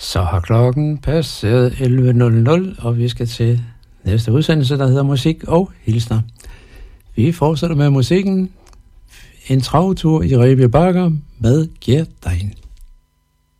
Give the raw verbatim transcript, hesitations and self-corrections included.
Så har klokken passeret elleve nul nul, og vi skal til næste udsendelse, der hedder Musik og Hilsner. Vi fortsætter med musikken. En travtur i Rebild Bakker med Gert Dein.